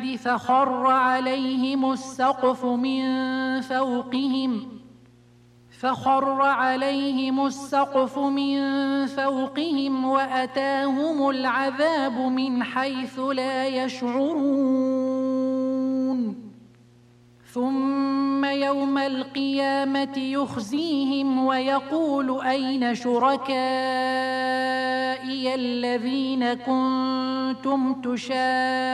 الحديد فخر عليهم السقف من فوقهم وأتاهم العذاب من حيث لا يشعرون ثم يوم القيامة يخزيهم ويقول أين شركائي الذين كنتم تشاهدون